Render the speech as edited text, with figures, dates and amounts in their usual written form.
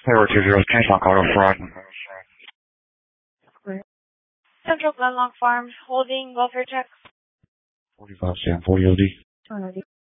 020, Tucson, Colorado fraud. Central Glenlock Farms, holding welfare check. 45 Sam 40 OD.